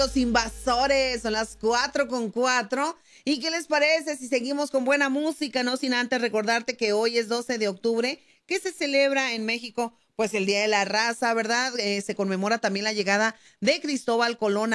Los invasores, son las 4:04. ¿Y qué les parece si seguimos con buena música, no sin antes recordarte que hoy es 12 de octubre, que se celebra en México, pues el Día de la Raza, ¿verdad? Se conmemora también la llegada de Cristóbal Colón